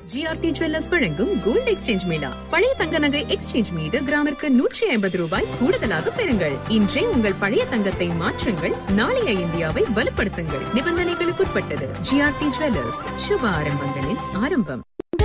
GRT jewellers வழங்கும் gold exchange Mela. பழைய தங்க நகை எக்ஸ்சேஞ்ச் மீது கிராமிற்கு 150 ரூபாய் கூடுதலாக பெறுங்கள். இன்றே உங்கள் பழைய தங்கத்தை மாற்றுங்கள், நாளைய இந்தியாவை வலுப்படுத்துங்கள். நிபந்தனைகளுக்குட்பட்டது. ஜிஆர்டி ஜுவல்லர்ஸ், சுப ஆரம்பங்களின் ஆரம்பம்.